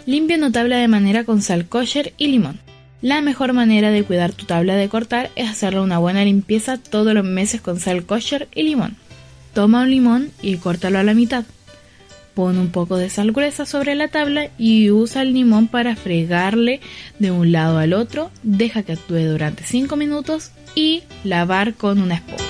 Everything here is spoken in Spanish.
Limpia una tabla de madera con sal kosher y limón. La mejor manera de cuidar tu tabla de cortar es hacerle una buena limpieza todos los meses con sal kosher y limón. Toma un limón y córtalo a la mitad. Pon un poco de sal gruesa sobre la tabla y usa el limón para fregarle de un lado al otro. Deja que actúe durante 5 minutos y lavar con una esponja.